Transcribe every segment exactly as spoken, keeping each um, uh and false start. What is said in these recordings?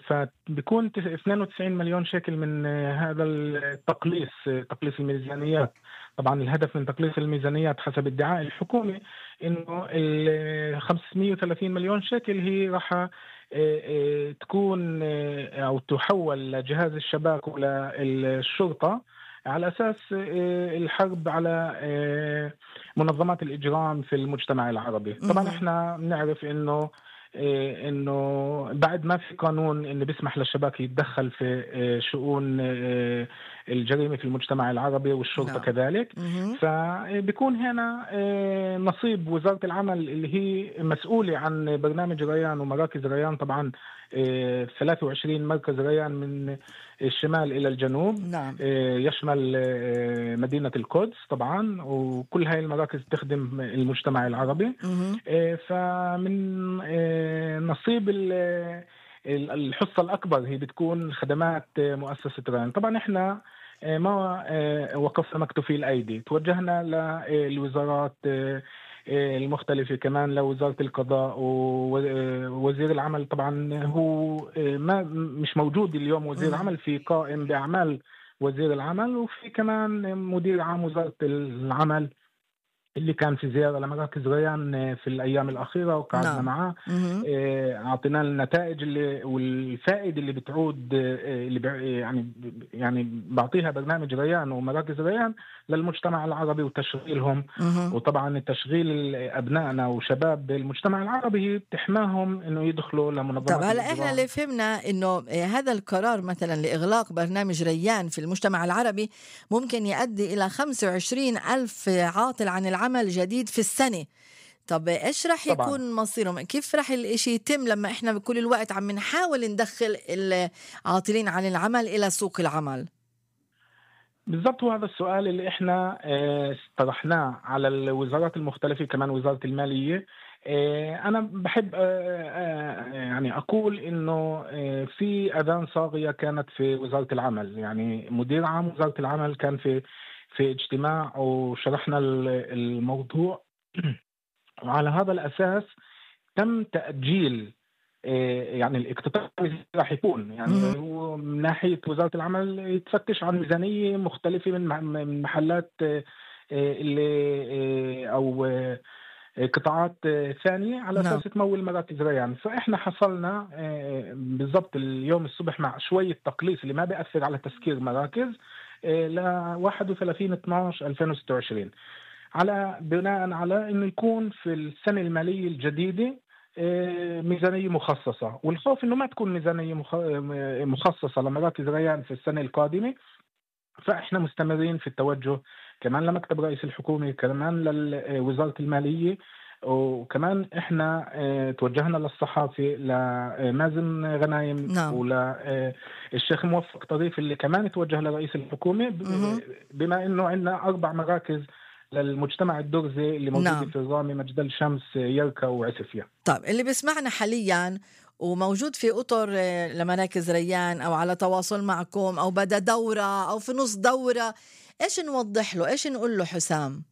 فبيكون اثنين وتسعين مليون شيكل من هذا التقليص، تقليص الميزانيات. طبعا الهدف من تقليص الميزانيات حسب ادعاء الحكومة إنه ال خمسمئة وثلاثين مليون شيكل هي راح تكون أو تحول لجهاز الشباك وللشرطة على أساس الحرب على منظمات الإجرام في المجتمع العربي. طبعا احنا بنعرف إنه إنه بعد ما في قانون إنه بيسمح للشباك يتدخل في شؤون الجريمة في المجتمع العربي والشرطة نعم. كذلك. مهم. فبيكون هنا نصيب وزارة العمل اللي هي مسؤولة عن برنامج ريان ومراكز ريان. طبعا ثلاثة وعشرين مركز ريان من الشمال إلى الجنوب، نعم. يشمل مدينة القدس طبعا، وكل هاي المراكز تخدم المجتمع العربي. مهم. فمن نصيب الحصة الأكبر هي بتكون خدمات مؤسسة ريان. طبعا إحنا ما وقفنا مكتوفي الأيدي، توجهنا للوزارات المختلفة، كمان لوزارة القضاء ووزير العمل. طبعا هو ما مش موجود اليوم وزير مم. العمل، في قائم بأعمال وزير العمل، وفي كمان مدير عام وزارة العمل اللي كان في زيارة لمراكز ريان في الأيام الأخيرة وقعدنا نعم. معاه. مهم. أعطينا النتائج اللي والفائدة اللي بتعود اللي بع- يعني يعني بعطيها برنامج ريان ومراكز ريان للمجتمع العربي وتشغيلهم. مهم. وطبعا تشغيل أبنائنا وشباب المجتمع العربي تحماهم إنه يدخلوا طب لمنظمات هلا احنا الإجرام. اللي فهمنا انه هذا القرار مثلا لاغلاق برنامج ريان في المجتمع العربي ممكن يؤدي الى خمسة وعشرين ألف عاطل عن العمل جديد في السنة. طب ايش رح طبعا يكون مصيرهم؟ كيف رح الاشي يتم لما احنا بكل الوقت عم نحاول ندخل العاطلين عن العمل الى سوق العمل؟ بالضبط، وهذا السؤال اللي احنا اه، طرحناه على الوزارات المختلفة، كمان وزارة المالية. اه، انا بحب اه، اه، يعني اقول انه اه، في اذان صاغية كانت في وزارة العمل. يعني مدير عام وزارة العمل كان في في اجتماع وشرحنا ال- الموضوع وعلى هذا الاساس تم تأجيل إيه، يعني الاقتطاع راح يكون مهم. يعني هو من ناحية وزارة العمل يتفتش عن ميزانية مختلفة من مع- من محلات إيه، اللي إيه، أو إيه، قطاعات إيه، ثانية على نعم. أساس تمول مراكز ريان. فإحنا حصلنا إيه، بالضبط اليوم الصبح مع شوية تقليص اللي ما بيأثر على تسكير مراكز ل واحد وثلاثين اثناشر ألفين وستة وعشرين، على بناء على انه يكون في السنه الماليه الجديده آه، ميزانيه مخصصه. والخوف انه ما تكون ميزانيه مخ- آه، مخصصه لمراكز ريان في السنه القادمه. فاحنا مستمرين في التوجه كمان لمكتب رئيس الحكومه، كمان لوزاره الماليه، وكمان احنا آه، توجهنا للصحافي لمازن غنايم نعم. وللشيخ موفق طريف اللي كمان توجه لرئيس الحكومه ب- مهم. بما انه عندنا اربع مراكز للمجتمع الدرزي اللي موجوده نعم. في الرامي، مجدل شمس، يركا وعسفية. طيب اللي بيسمعنا حاليا وموجود في أطر آه، لمراكز ريان أو على تواصل معكم أو بدأ دورة أو في نص دورة، إيش نوضح له؟ إيش نقول له حسام؟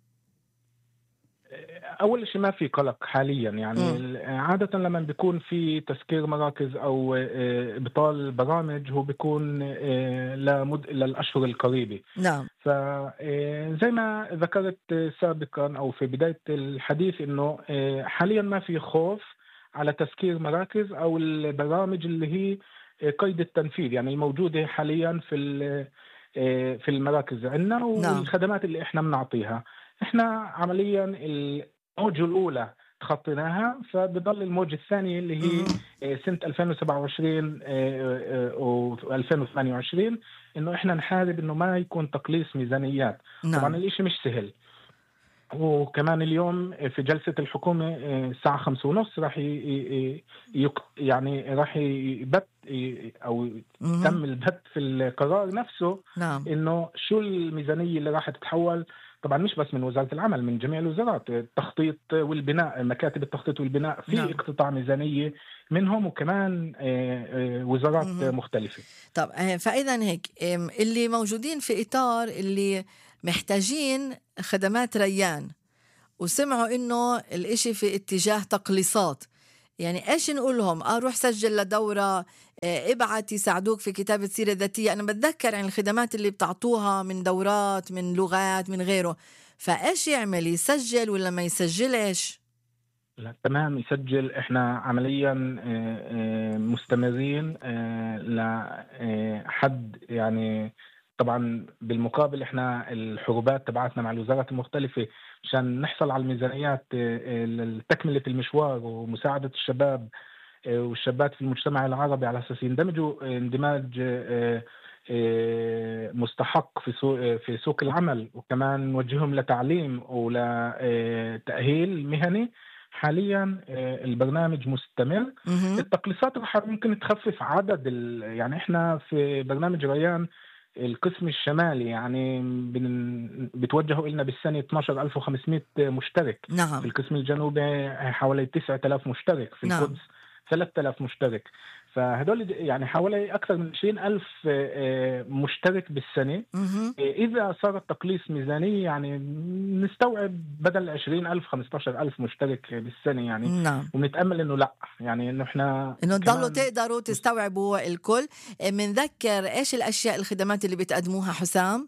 اول شيء ما في قلق حاليا. يعني مم. ال- عاده لما بيكون في تسكير مراكز او آه، ابطال برامج هو بيكون آه، لمد للاشهر القريبه. نعم. فزي ما ذكرت آه، سابقا او في بدايه الحديث انه آه، حاليا ما في خوف على تسكير مراكز او البرامج اللي هي آه، قيد التنفيذ، يعني الموجوده حاليا في ال- آه، في المراكز عندنا نعم. والخدمات اللي احنا بنعطيها. احنا عمليا الموجة الأولى تخطيناها، فبضل الموجة الثانية اللي هي مهم. آه، سنة ألفين وسبعة وعشرين و ألفين وثمانية وعشرين، إنه إحنا نحارب إنه ما يكون تقليص ميزانيات. طبعا نعم. الإشي مش سهل. وكمان اليوم في جلسة الحكومة آه، الساعة خمسة ونص راح ي- ي- يق- يعني راح يبت ي- أو مهم. تم البت في القرار نفسه نعم. إنه شو الميزانية اللي راح تتحول. طبعا مش بس من وزارة العمل، من جميع الوزارات، التخطيط والبناء، مكاتب التخطيط والبناء في نعم. اقتطاع ميزانية منهم، وكمان آه، آه، وزارات مهم. مختلفة. طب آه، فإذا هيك آم، اللي موجودين في إطار اللي محتاجين خدمات ريان وسمعوا إنه الإشي في اتجاه تقليصات، يعني إيش نقول لهم؟ آه روح سجل لدورة آه، ابعت يساعدوك في كتابة سيرة ذاتية. أنا بتذكر عن الخدمات اللي بتعطوها من دورات، من لغات، من غيره. فإيش يعمل؟ يسجل ولا ما يسجلش؟ لا تمام، يسجل. احنا عمليا آه، آه، مستمرين آه، لحد يعني. طبعا بالمقابل احنا الحروبات تبعتنا مع الوزارات المختلفة عشان نحصل على الميزانيات آه، آه، لتكملة المشوار ومساعدة الشباب آه، والشابات في المجتمع العربي على أساس يندمجوا آه، اندماج آه، آه، مستحق في سوق آه، في سوق العمل، وكمان نوجههم لتعليم ولتأهيل مهني. حاليا آه، البرنامج مستمر. مهم. التقليصات راح ممكن تخفف عدد ال... يعني احنا في برنامج ريان القسم الشمالي يعني بن... بتوجهوا لنا بالسنة اثناشر ألف وخمسمائة مشترك. في نعم. القسم الجنوبي حوالي تسعة آلاف مشترك. في نعم. القدس ثلاثة آلاف مشترك. فهدول يعني حوالي أكثر من عشرين ألف آه، مشترك بالسنة. مهم. إذا صار التقليص ميزانية يعني نستوعب بدل عشرين ألف خمسة عشر ألف مشترك بالسنة يعني. نعم. ونتأمل إنه لا، يعني إنه إحنا انه تضلوا كمان تقدروا مس- تستوعبوا الكل. منذكر ايش الاشياء الخدمات اللي بتقدموها حسام؟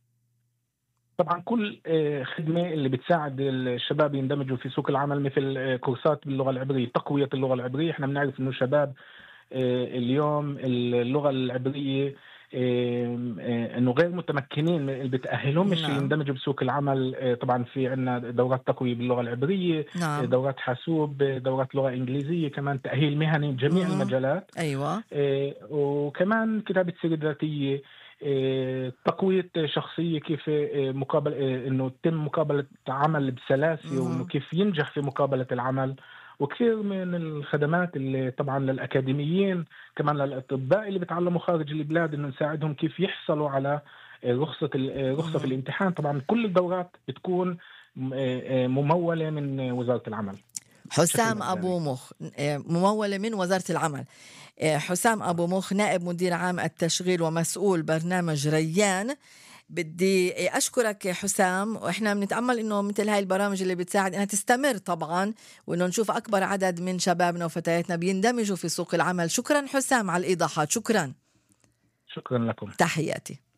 طبعا كل آه، خدمة اللي بتساعد الشباب يندمجوا في سوق العمل، مثل آه، كورسات باللغة العبرية، تقوية اللغة العبرية. إحنا بنعرف إنه شباب آه، اليوم اللغة العبرية آه، آه، انه غير متمكنين، اللي بتأهلهم مش نعم. يندمجوا بسوق العمل. آه، طبعا في عندنا دورات تقوية باللغة العبرية، آه، نعم. دورات حاسوب، آه، دورات لغة إنجليزية، كمان تأهيل مهني بجميع مهم. المجالات. ايوه. آه، وكمان كتابة سيرة ذاتية، آه، تقوية شخصية، كيف آه، مقابل آه، انه تتم مقابلة عمل بسلاسة، وانه مهم. كيف ينجح في مقابلة العمل. وكثير من الخدمات اللي طبعا للأكاديميين، كمان للأطباء اللي بيتعلموا خارج البلاد، انه نساعدهم كيف يحصلوا على آه، رخصة ال- آه، رخصة في مهم. الامتحان. طبعا كل الدورات بتكون م- آه، آه، ممولة من وزارة العمل بشكل حسام مجاني. ابو مخ، آه، ممولة من وزارة العمل. آه، حسام ابو مخ، نائب مدير عام التشغيل ومسؤول برنامج ريان. بدي أشكرك يا حسام، وإحنا بنتأمل إنه مثل هاي البرامج اللي بتساعد إنها تستمر طبعا، وإنه نشوف أكبر عدد من شبابنا وفتياتنا بيندمجوا في سوق العمل. شكرا حسام على الإيضاحات. شكرا. شكرا لكم. تحياتي.